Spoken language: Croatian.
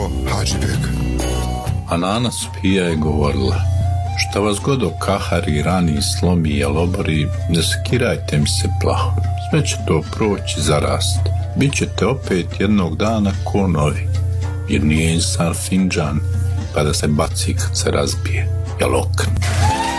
Hadžibek. A Nana Sofija je govorila: šta vas god okahari, rani, slomi, jelobori, ne skirajte mi se plaho. Sve će to proći, zarast. Bićete opet jednog dana ko novi. Jer nije insan finđan, pa da se baci kad se razbije. Jel okn?